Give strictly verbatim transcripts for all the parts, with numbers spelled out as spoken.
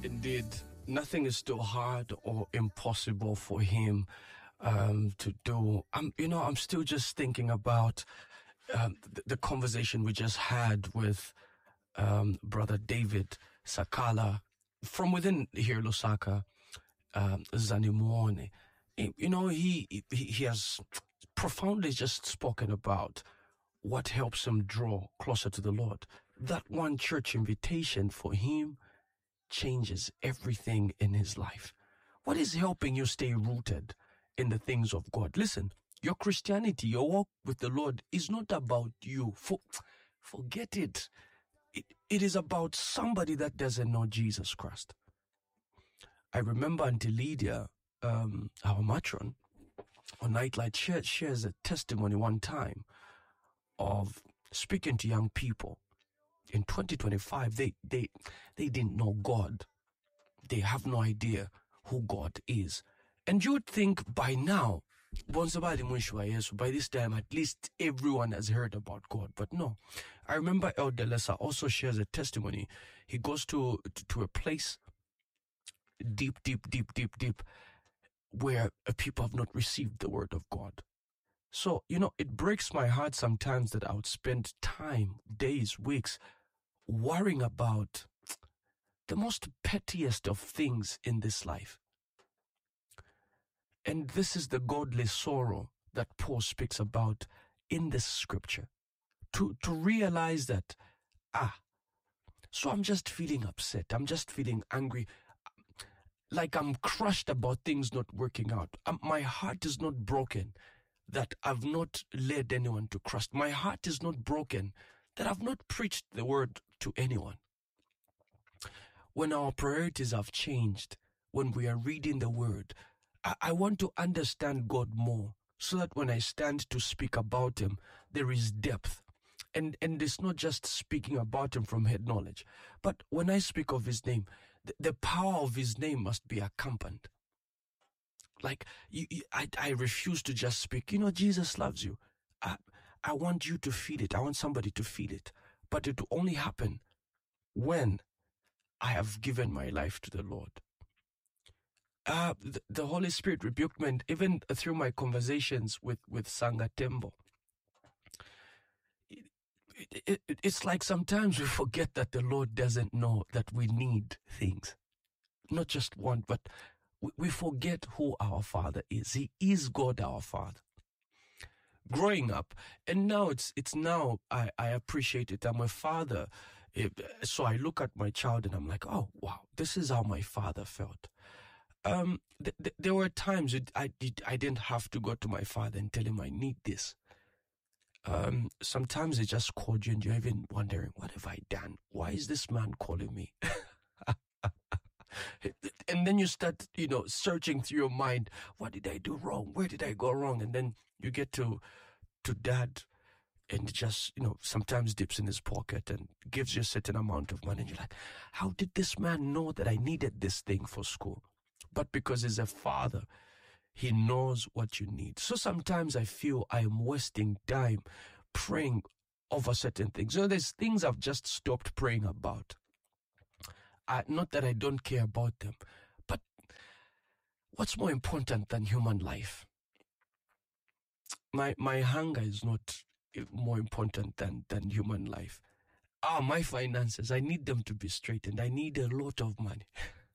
Indeed, nothing is too hard or impossible for him um, to do. I'm, you know, I'm still just thinking about um, the, the conversation we just had with um, Brother David Sakala from within here, Lusaka, um, Zanimuone. You know, he, he he has profoundly just spoken about what helps him draw closer to the Lord. That one church invitation for him changes everything in his life. What is helping you stay rooted in the things of God? Listen, your Christianity, your walk with the Lord is not about you. For, forget it. it. It is about somebody that doesn't know Jesus Christ. I remember Auntie Lydia, um, our matron, on Nightlight shares, shares a testimony one time of speaking to young people. In twenty twenty-five, they, they, they didn't know God. They have no idea who God is. And you would think by now, by this time, at least everyone has heard about God. But no. I remember Elder Lessa also shares a testimony. He goes to, to a place deep, deep, deep, deep, deep, where people have not received the word of God. So, you know, it breaks my heart sometimes that I would spend time, days, weeks, worrying about the most pettiest of things in this life. And this is the godly sorrow that Paul speaks about in this scripture. To, to realize that, ah, so I'm just feeling upset. I'm just feeling angry. Like I'm crushed about things not working out. Um, my heart is not broken that I've not led anyone to Christ. My heart is not broken that I've not preached the word to anyone. When our priorities have changed, when we are reading the word, I, I want to understand God more so that when I stand to speak about him, there is depth. And, and it's not just speaking about him from head knowledge, but when I speak of his name, the, the power of his name must be accompanied. Like, you, you, I, I refuse to just speak, you know, Jesus loves you. I, I want you to feel it. I want somebody to feel it. But it will only happen when I have given my life to the Lord. Uh, the, the Holy Spirit rebuked me, and even through my conversations with, with Sanga Tembo. It, it, it, it's like sometimes we forget that the Lord doesn't know that we need things. Not just want, but we forget who our Father is. He is God our Father. Growing up, and now it's it's now I, I appreciate it. I'm a father, so I look at my child and I'm like, oh wow, this is how my father felt. Um, th- th- there were times I did I didn't have to go to my father and tell him I need this. Um, sometimes they just called you and you're even wondering, what have I done? Why is this man calling me? And then you start, you know, searching through your mind. What did I do wrong? Where did I go wrong? And then you get to, to dad and just, you know, sometimes dips in his pocket and gives you a certain amount of money. And you're like, how did this man know that I needed this thing for school? But because he's a father, he knows what you need. So sometimes I feel I am wasting time praying over certain things. You know, there's things I've just stopped praying about. Uh, not that I don't care about them, but what's more important than human life? My my hunger is not more important than, than human life. Ah, my finances, I need them to be straightened. I need a lot of money.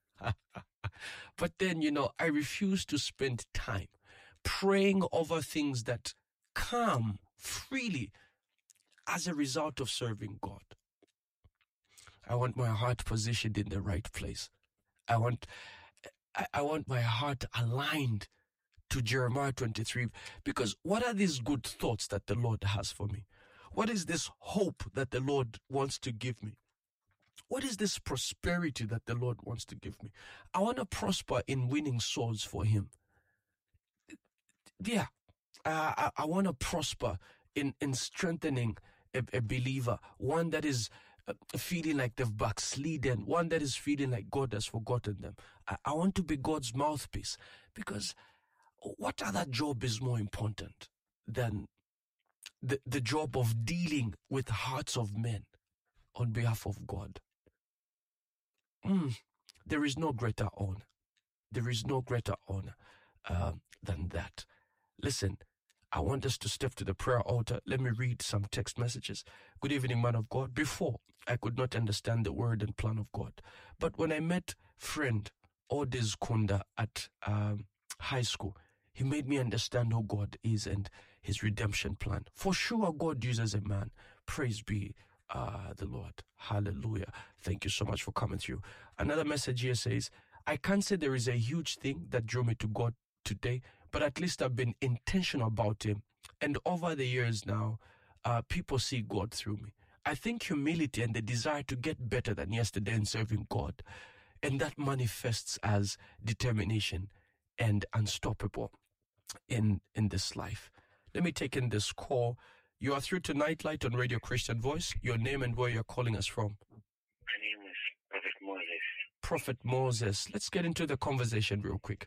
But then, you know, I refuse to spend time praying over things that come freely as a result of serving God. I want my heart positioned in the right place. I want, I, I want my heart aligned to Jeremiah twenty-three, because what are these good thoughts that the Lord has for me? What is this hope that the Lord wants to give me? What is this prosperity that the Lord wants to give me? I want to prosper in winning souls for him. Yeah, uh, I, I want to prosper in, in strengthening a, a believer, one that is uh, feeling like they've backslidden, one that is feeling like God has forgotten them. I, I want to be God's mouthpiece, because what other job is more important than the, the job of dealing with hearts of men on behalf of God? Mm. there is no greater honor. There is no greater honor uh, than that. Listen, I want us to step to the prayer altar. Let me read some text messages. Good evening, man of God. Before, I could not understand the word and plan of God. But when I met friend Odis Kunda at um, high school, he made me understand who God is and his redemption plan. For sure, God uses a man. Praise be uh, the Lord. Hallelujah. Thank you so much for coming through. Another message here says, I can't say there is a huge thing that drew me to God today, but at least I've been intentional about him. And over the years now, uh, people see God through me. I think humility and the desire to get better than yesterday in serving God, and that manifests as determination and unstoppable in, in this life. Let me take in this call. You are through to Nightlight on Radio Christian Voice. Your name and where you're calling us from. My name is Prophet Moses. Prophet Moses. Let's get into the conversation real quick.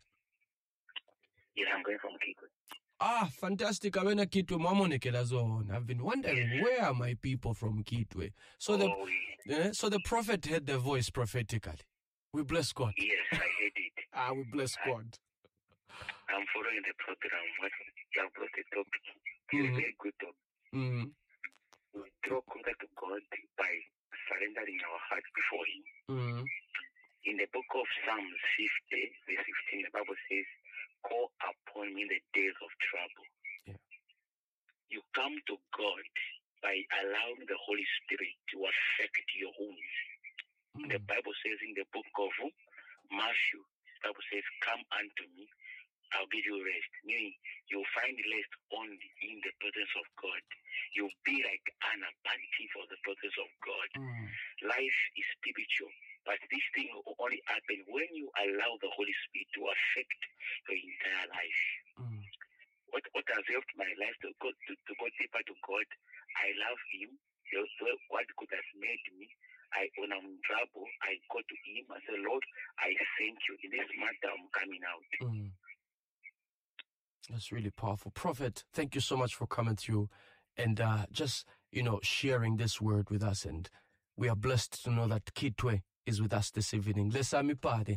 Yes, I'm going from Kitwe. Ah, fantastic. I'm in Kitwe. Mamonekela zone. I've been wondering, where are my people from Kitwe? So the Oh, eh, so the prophet heard the voice prophetically. We bless God. yes, I heard it. Ah, we bless God. I'm following the program. What you have brought the topic. It's Mhm. a very good topic. Mm, We draw closer to God by surrendering our hearts before Him. mm, In the book of Psalms fifty, verse fifteen, the Bible says, call upon me in the days of trouble. Yeah. You come to God by allowing the Holy Spirit to affect your wounds. The mm, Bible says in the book of Matthew, the Bible says, come unto me, I'll give you rest. Meaning, you'll find rest only in the presence of God. You'll be like Anna, panting for the presence of God. mm. Life is spiritual, but this thing will only happen when you allow the Holy Spirit to affect your entire life. Mm. What what has helped my life to go to, to go deeper to God? I love Him. The- the- What God has made me. I when I'm in trouble, I go to Him and say, Lord, I thank you. In this matter, I'm coming out. Mm. That's really powerful. Prophet, thank you so much for coming through and uh, just, you know, sharing this word with us. And we are blessed to know that Kitwe is with us this evening. Let's ami party.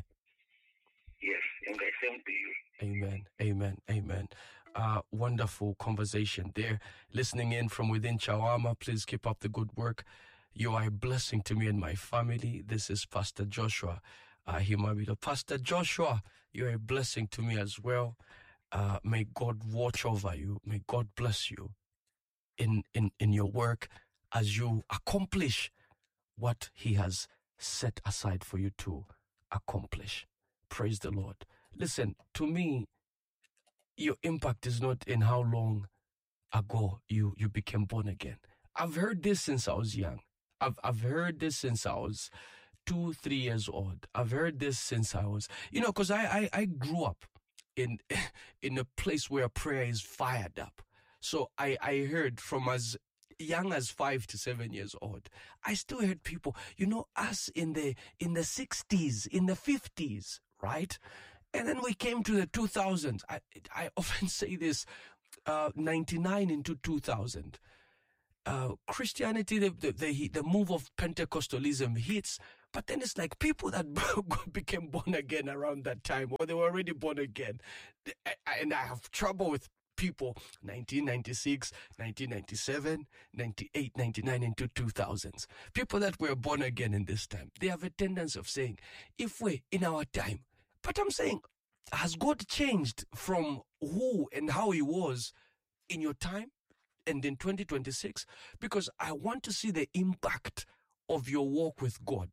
Yes, and I same to you. Amen. Amen. Amen. Uh, wonderful conversation there. Listening in from within Chawama, please keep up the good work. You are a blessing to me and my family. This is Pastor Joshua uh, Himabito. Pastor Joshua, you're a blessing to me as well. Uh, may God watch over you. May God bless you in, in, in your work as you accomplish what He has set aside for you to accomplish. Praise the Lord. Listen, to me, your impact is not in how long ago you, you became born again. I've heard this since I was young. I've I've heard this since I was two, three years old. I've heard this since I was, you know, because I, I, I grew up in in a place where prayer is fired up. So I, I heard from as young as five to seven years old. I still heard people, you know, us in the in the sixties, in the fifties, right? And then we came to the two thousands. I, I often say this, uh, ninety-nine into two thousand. Uh, Christianity, the, the, the, the move of Pentecostalism hits, but then it's like people that became born again around that time, or they were already born again. And I have trouble with people, nineteen ninety-six, nineteen ninety-seven, ninety-eight, ninety-nine into two thousands. People that were born again in this time, they have a tendency of saying, if we in our time. But I'm saying, has God changed from who and how He was in your time and in twenty twenty-six? Because I want to see the impact of your walk with God.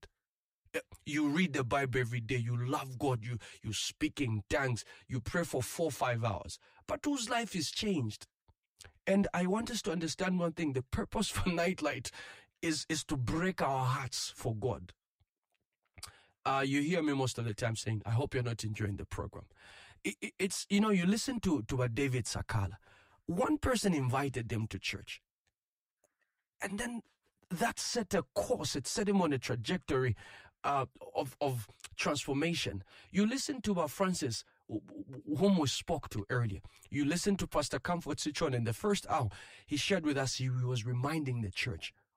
You read the Bible every day, you love God, you, you speak in tongues, you pray for four, five hours. But whose life is changed? And I want us to understand one thing. The purpose for Nightlight is, is to break our hearts for God. Uh, you hear me most of the time saying, I hope you're not enjoying the program. It, it, it's, you know, you listen to, to a David Sakala. One person invited them to church. And then that set a course. It set him on a trajectory uh, of, of transformation. You listen to uh, Francis, whom we spoke to earlier. You listen to Pastor Comfort Sichon in the first hour. He shared with us, he was reminding the church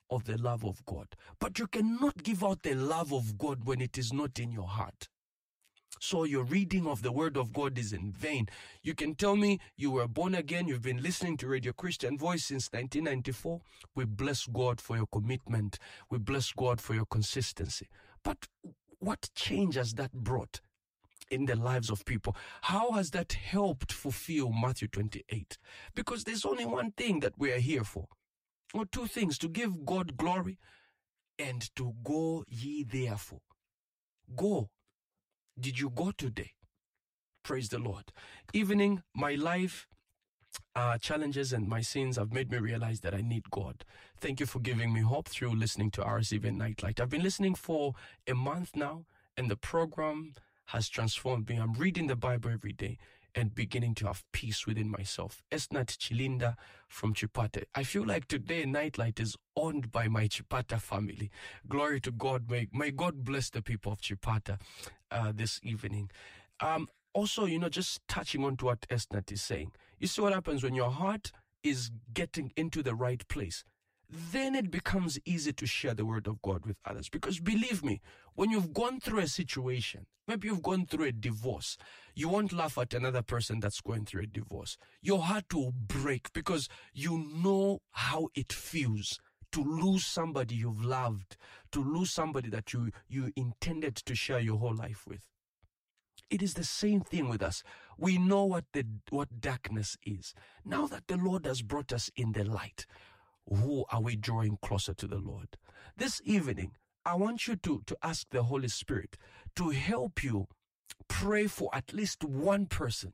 of the love of God. But you cannot give out the love of God when it is not in your heart. So your reading of the word of God is in vain. You can tell me you were born again, you've been listening to Radio Christian Voice since nineteen ninety-four. We bless God for your commitment. We bless God for your consistency. But what change has that brought in the lives of people? How has that helped fulfill Matthew twenty-eight? Because there's only one thing that we are here for. Or two things: to give God glory and to go ye therefore. Go. Did you go today? Praise the Lord. Evening, my life uh, challenges and my sins have made me realize that I need God. Thank you for giving me hope through listening to R C V Nightlight. I've been listening for a month now, and the program has transformed me. I'm reading the Bible every day and beginning to have peace within myself. Esnat Chilinda from Chipata. I feel like today Nightlight is owned by my Chipata family. Glory to God. May, may God bless the people of Chipata uh, this evening. Um, also, you know, just touching on to what Esnat is saying. You see what happens when your heart is getting into the right place? Then it becomes easy to share the word of God with others. Because believe me, when you've gone through a situation, maybe you've gone through a divorce, you won't laugh at another person that's going through a divorce. Your heart will break because you know how it feels to lose somebody you've loved, to lose somebody that you, you intended to share your whole life with. It is the same thing with us. We know what the what darkness is. Now that the Lord has brought us in the light, who are we drawing closer to the Lord? This evening, I want you to, to ask the Holy Spirit to help you pray for at least one person.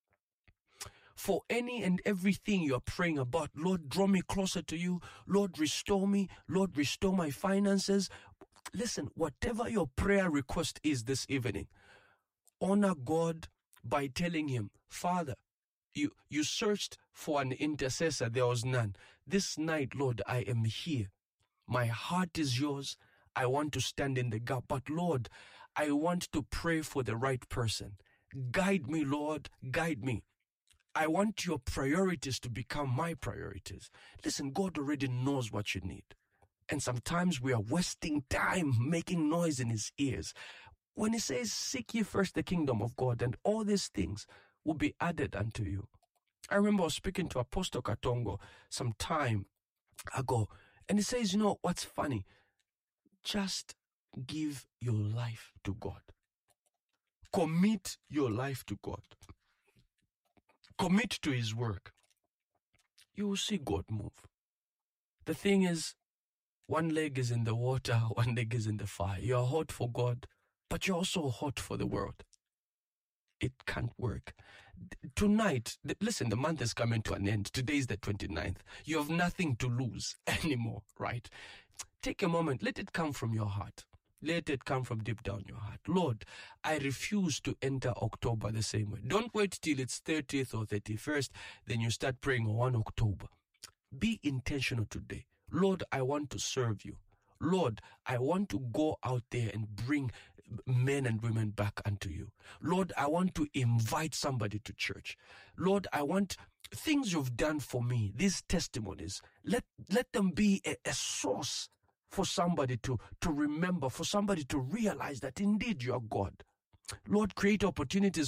For any and everything you're praying about, Lord, draw me closer to you. Lord, restore me. Lord, restore my finances. Listen, whatever your prayer request is this evening, honor God by telling him, Father, You, you searched for an intercessor, there was none. This night, Lord, I am here. My heart is yours. I want to stand in the gap. But Lord, I want to pray for the right person. Guide me, Lord, guide me. I want your priorities to become my priorities. Listen, God already knows what you need. And sometimes we are wasting time making noise in his ears. When he says, seek ye first the kingdom of God, and all these things will be added unto you. I remember I was speaking to Apostle Katongo some time ago, and he says, you know, what's funny? Just give your life to God. Commit your life to God. Commit to his work. You will see God move. The thing is, one leg is in the water, one leg is in the fire. You're hot for God, but you're also hot for the world. It can't work. Tonight, listen, the month is coming to an end. Today is the twenty-ninth. You have nothing to lose anymore, right? Take a moment. Let it come from your heart. Let it come from deep down your heart. Lord, I refuse to enter October the same way. Don't wait till it's thirtieth or thirty-first. Then you start praying on first October. Be intentional today. Lord, I want to serve you. Lord, I want to go out there and bring men and women back unto you. Lord, I want to invite somebody to church. Lord, I want things you've done for me, these testimonies, let, let them be a, a source for somebody to, to remember, for somebody to realize that indeed you are God. Lord, create opportunities